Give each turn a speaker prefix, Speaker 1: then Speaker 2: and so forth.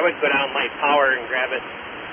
Speaker 1: would go down my power and grab it